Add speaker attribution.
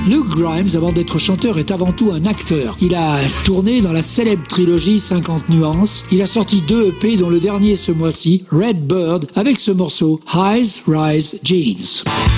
Speaker 1: Luke Grimes, avant d'être chanteur, est avant tout un acteur. Il a tourné dans la célèbre trilogie 50 nuances. Il a sorti 2 EP, dont le dernier ce mois-ci, Red Bird, avec ce morceau Highs Rise Jeans.